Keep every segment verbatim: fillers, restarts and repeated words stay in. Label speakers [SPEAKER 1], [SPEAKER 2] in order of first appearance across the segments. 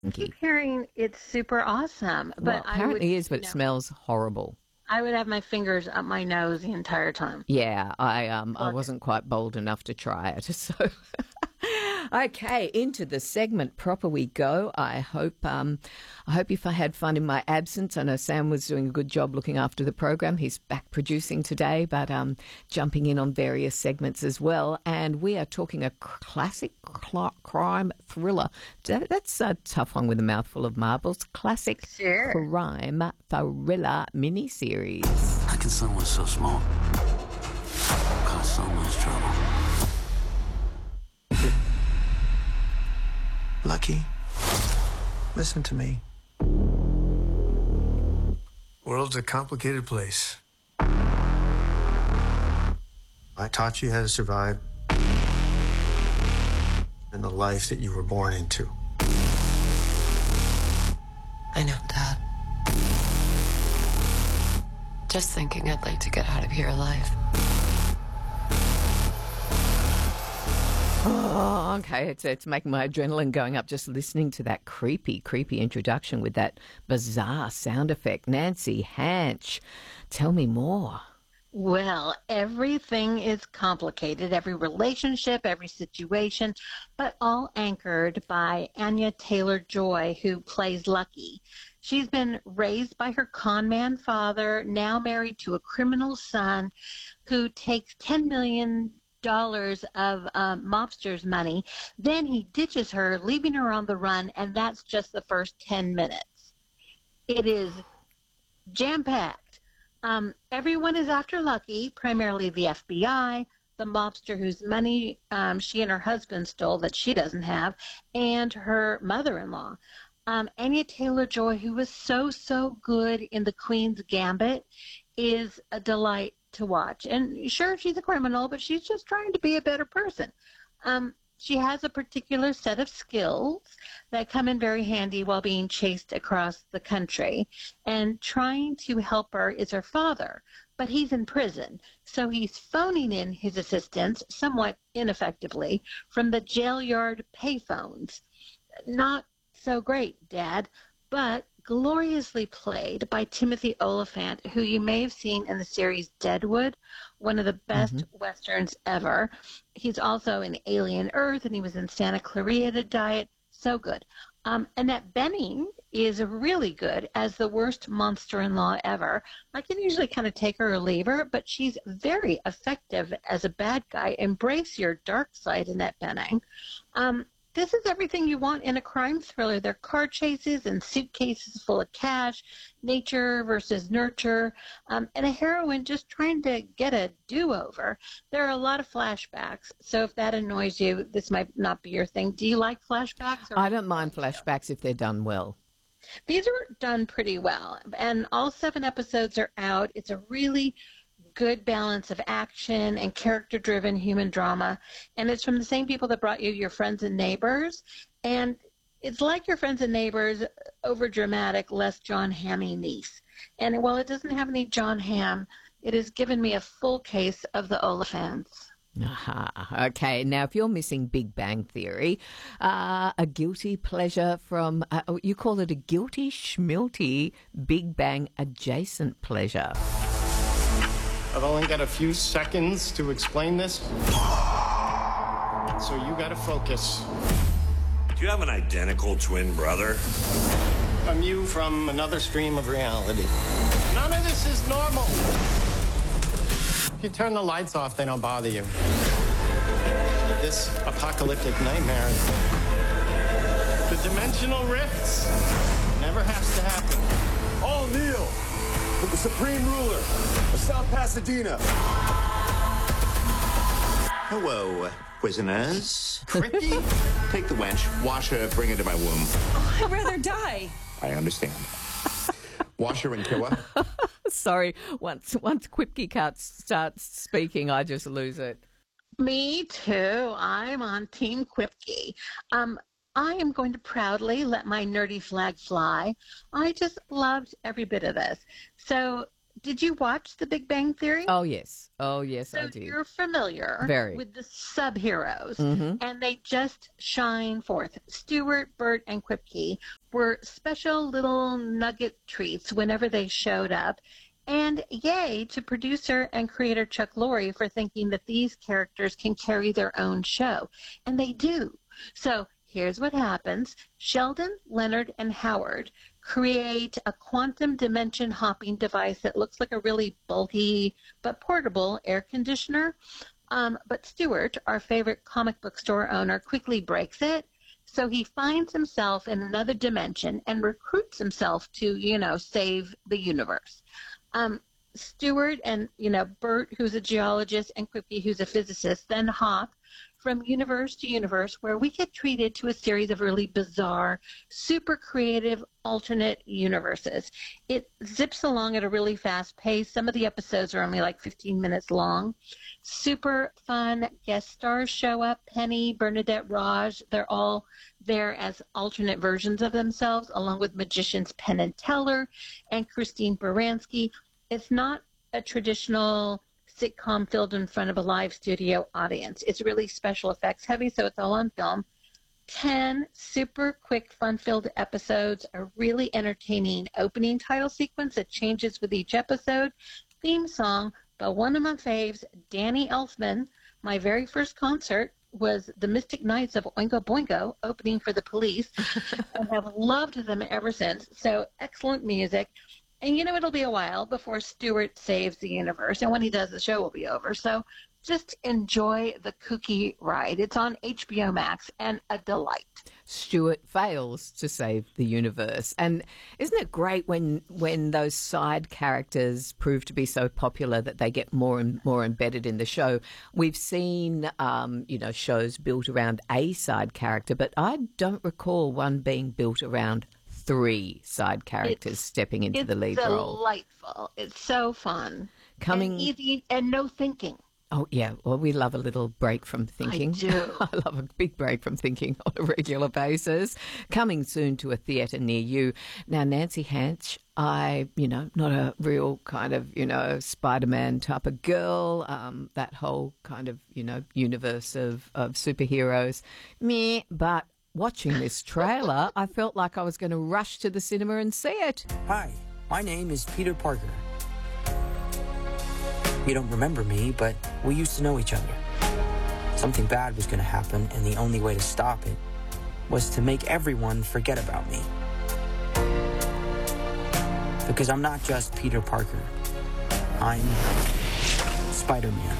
[SPEAKER 1] keep
[SPEAKER 2] Stinky.
[SPEAKER 1] hearing it's super awesome,
[SPEAKER 2] Well,
[SPEAKER 1] but I would,
[SPEAKER 2] apparently is, but
[SPEAKER 1] you
[SPEAKER 2] it
[SPEAKER 1] know,
[SPEAKER 2] smells horrible.
[SPEAKER 1] I would have my fingers up my nose the entire time.
[SPEAKER 2] Yeah, I um I
[SPEAKER 1] Plug it.
[SPEAKER 2] wasn't quite bold enough to try it. So okay, into the segment proper we go. I hope um I hope if I had fun in my absence. I know Sam was doing a good job looking after the program. He's back producing today, but um jumping in on various segments as well. And we are talking a classic cl- crime thriller. That- That's a tough one with a mouthful of marbles. Classic
[SPEAKER 1] Sure.
[SPEAKER 2] crime thriller miniseries.
[SPEAKER 3] How can someone so small cause so much trouble?
[SPEAKER 4] Lucky, listen to me. World's a complicated place. I taught you how to survive in the life that you were born into.
[SPEAKER 5] I know, Dad. Just thinking I'd like to get out of here alive.
[SPEAKER 2] Oh, okay. It's it's making my adrenaline going up just listening to that creepy, creepy introduction with that bizarre sound effect. Nancy Hanch, tell me more.
[SPEAKER 1] Well, everything is complicated, every relationship, every situation, but all anchored by Anya Taylor-Joy, who plays Lucky. She's been raised by her con man father, now married to a criminal son who takes ten million dollars of um, mobster's money. Then he ditches her, leaving her on the run, and that's just the first ten minutes. It is jam-packed. Um, everyone is after Lucky, primarily the F B I, the mobster whose money um, she and her husband stole that she doesn't have, and her mother-in-law. Um, Anya Taylor-Joy, who was so, so good in The Queen's Gambit, is a delight to watch. And sure, she's a criminal, but she's just trying to be a better person. Um, she has a particular set of skills that come in very handy while being chased across the country. And trying to help her is her father, but he's in prison. So he's phoning in his assistance, somewhat ineffectively, from the jail yard payphones. Not so great, Dad, but gloriously played by Timothy Olyphant, who you may have seen in the series Deadwood, one of the best mm-hmm. westerns ever. He's also in Alien Earth, and he was in Santa Clarita Diet. So good. Um, Annette Bening is really good as the worst monster-in-law ever. I can usually kind of take her or leave her, but she's very effective as a bad guy. Embrace your dark side, Annette Bening. Um, This is everything you want in a crime thriller. There are car chases and suitcases full of cash, nature versus nurture, um, and a heroine just trying to get a do-over. There are a lot of flashbacks, so if that annoys you, this might not be your thing. Do you like flashbacks? Or
[SPEAKER 2] I don't mind flashbacks if they're done well.
[SPEAKER 1] These are done pretty well, and all seven episodes are out. It's a really good balance of action and character-driven human drama, and it's from the same people that brought you Your Friends and Neighbors, and it's like Your Friends and Neighbors, over-dramatic, less John Hamm-y niece. And while it doesn't have any John Hamm, it has given me a full case of the Oliphants.
[SPEAKER 2] Aha. Okay, now if you're missing Big Bang Theory, uh, a guilty pleasure from, uh, you call it a guilty schmilty Big Bang adjacent pleasure.
[SPEAKER 6] I've only got a few seconds to explain this, so you gotta focus.
[SPEAKER 7] Do you have an identical twin brother?
[SPEAKER 6] I'm you from another stream of reality. None of this is normal. If you turn the lights off, they don't bother you. This apocalyptic nightmare, the dimensional rifts, never has to happen.
[SPEAKER 8] All kneel for the supreme ruler of South Pasadena.
[SPEAKER 9] Hello, prisoners.
[SPEAKER 6] Cricky?
[SPEAKER 9] Take the wench, wash her, bring her to my womb.
[SPEAKER 10] I'd rather die.
[SPEAKER 9] I understand. Wash her and kill her.
[SPEAKER 2] Sorry, once once Quipke Cut starts speaking, I just lose it.
[SPEAKER 1] Me too. I'm on Team Quipke. Um, I am going to proudly let my nerdy flag fly. I just loved every bit of this. So did you watch The Big Bang Theory?
[SPEAKER 2] Oh, yes. Oh, yes,
[SPEAKER 1] so
[SPEAKER 2] I did.
[SPEAKER 1] You're familiar
[SPEAKER 2] Very.
[SPEAKER 1] with the sub-heroes,
[SPEAKER 2] mm-hmm.
[SPEAKER 1] and they just shine forth. Stewart, Bert, and Kripke were special little nugget treats whenever they showed up. And yay to producer and creator Chuck Lorre for thinking that these characters can carry their own show. And they do. So here's what happens. Sheldon, Leonard, and Howard create a quantum dimension hopping device that looks like a really bulky but portable air conditioner. Um, but Stewart, our favorite comic book store owner, quickly breaks it. So he finds himself in another dimension and recruits himself to, you know, save the universe. Um, Stewart and, you know, Bert, who's a geologist, and Kripke, who's a physicist, then hop from universe to universe where we get treated to a series of really bizarre, super creative, alternate universes. It zips along at a really fast pace. Some of the episodes are only like fifteen minutes long. Super fun guest stars show up. Penny, Bernadette Raj, they're all there as alternate versions of themselves, along with magicians Penn and Teller and Christine Baranski. It's not a traditional sitcom filled in front of a live studio audience. It's really special effects heavy, so it's all on film. Ten super quick, fun-filled episodes, a really entertaining opening title sequence that changes with each episode, theme song, but one of my faves, Danny Elfman. My very first concert was the Mystic Knights of Oingo Boingo, opening for the Police, and have loved them ever since. So excellent music. And, you know, it'll be a while before Stewart saves the universe. And when he does, the show will be over. So just enjoy the kooky ride. It's on H B O Max and a delight.
[SPEAKER 2] Stewart fails to save the universe. And isn't it great when when those side characters prove to be so popular that they get more and more embedded in the show? We've seen, um, you know, shows built around a side character, but I don't recall one being built around three side characters it's, stepping into the lead
[SPEAKER 1] delightful.
[SPEAKER 2] role.
[SPEAKER 1] It's delightful. It's so fun.
[SPEAKER 2] Coming
[SPEAKER 1] and easy and no thinking.
[SPEAKER 2] Oh, yeah. Well, we love a little break from thinking.
[SPEAKER 1] I do.
[SPEAKER 2] I love a big break from thinking on a regular basis. Coming soon to a theatre near you. Now, Nancy Hanch, I, you know, not a real kind of, you know, Spider-Man type of girl, um, that whole kind of, you know, universe of, of superheroes. Meh, but watching this trailer, I felt like I was going to rush to the cinema and see it.
[SPEAKER 10] Hi, my name is Peter Parker. You don't remember me, but we used to know each other. Something bad was going to happen, and the only way to stop it was to make everyone forget about me. Because I'm not just Peter Parker. I'm Spider-Man.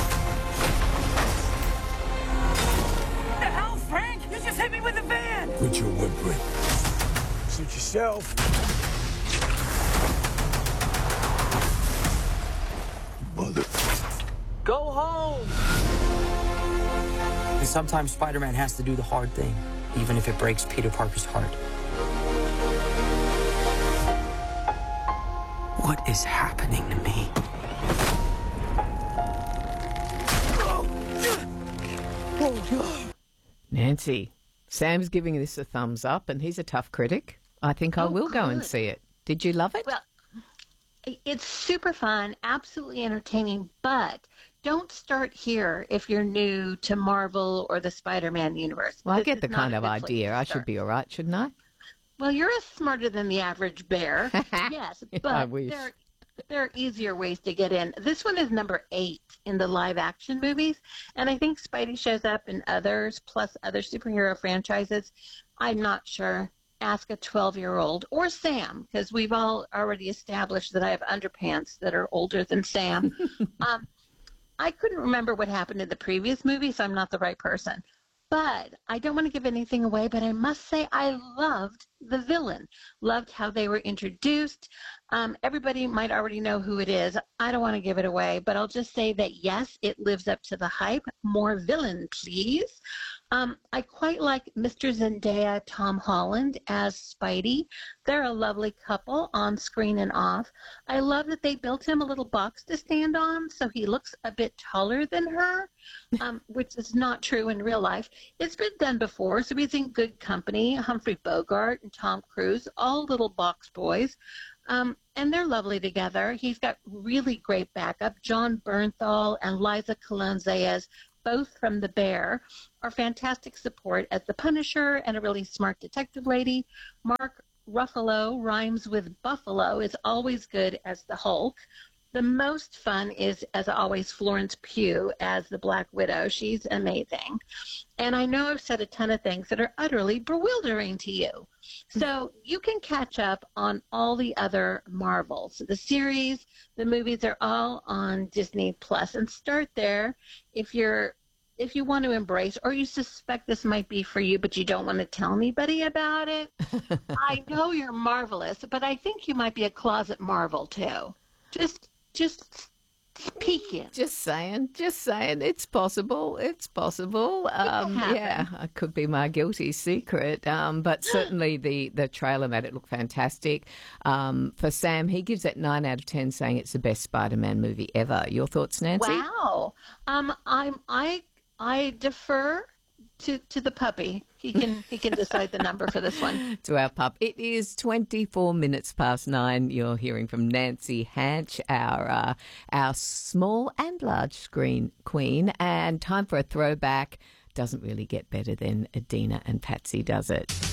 [SPEAKER 11] What the hell, Frank? You just hit me with a van!
[SPEAKER 8] Quit your whimpering. Suit yourself. Mother.
[SPEAKER 10] Go home! And sometimes Spider-Man has to do the hard thing, even if it breaks Peter Parker's heart. What is happening to me?
[SPEAKER 2] Nancy, Sam's giving this a thumbs up, and he's a tough critic. I think I
[SPEAKER 1] Oh,
[SPEAKER 2] will go and
[SPEAKER 1] good.
[SPEAKER 2] see it. Did you love it?
[SPEAKER 1] Well, it's super fun, absolutely entertaining, but don't start here if you're new to Marvel or the Spider-Man universe.
[SPEAKER 2] well, I
[SPEAKER 1] This
[SPEAKER 2] get
[SPEAKER 1] is
[SPEAKER 2] the
[SPEAKER 1] not
[SPEAKER 2] kind
[SPEAKER 1] a
[SPEAKER 2] of
[SPEAKER 1] good place
[SPEAKER 2] idea.
[SPEAKER 1] to
[SPEAKER 2] I should
[SPEAKER 1] start.
[SPEAKER 2] be all right, shouldn't I?
[SPEAKER 1] Well, you're smarter than the average bear. Yes,
[SPEAKER 2] I
[SPEAKER 1] but
[SPEAKER 2] wish.
[SPEAKER 1] there, there are easier ways to get in. This one is number eight in the live action movies, and I think Spidey shows up in others, plus other superhero franchises. I'm not sure. Ask a twelve-year-old or Sam, because we've all already established that I have underpants that are older than Sam. um, I couldn't remember what happened in the previous movie, so I'm not the right person. But I don't want to give anything away, but I must say I loved the villain. Loved how they were introduced. Um, everybody might already know who it is. I don't want to give it away, but I'll just say that, yes, it lives up to the hype. More villain, please. Um, I quite like Mister Zendaya, Tom Holland as Spidey. They're a lovely couple on screen and off. I love that they built him a little box to stand on so he looks a bit taller than her, um, which is not true in real life. It's been done before, so he's in good company. Humphrey Bogart and Tom Cruise, all little box boys. Um, and they're lovely together. He's got really great backup. John Bernthal and Liza Colon-Zayas, both from The Bear, are fantastic support as the Punisher and a really smart detective lady. Mark Ruffalo rhymes with Buffalo, is always good as the Hulk. The most fun is, as always, Florence Pugh as the Black Widow. She's amazing. And I know I've said a ton of things that are utterly bewildering to you. So you can catch up on all the other Marvels. The series, the movies are all on Disney Plus, and start there if you're if you want to embrace, or you suspect this might be for you, but you don't want to tell anybody about it. I know you're marvelous, but I think you might be a closet Marvel too. Just Just peek in.
[SPEAKER 2] Just saying, just saying. It's possible. It's possible. Um, yeah, it could be my guilty secret. Um, but certainly the, the trailer made it look fantastic. Um, for Sam, he gives it nine out of ten, saying it's the best Spider-Man movie ever. Your thoughts, Nancy?
[SPEAKER 1] Wow. Um, I'm I I defer to to the puppy. He can he can decide the number for this one.
[SPEAKER 2] To our pup. It is twenty-four minutes past nine. You're hearing from Nancy Hanch, our uh, our small and large screen queen, and time for a throwback. Doesn't really get better than Adina and Patsy, does it?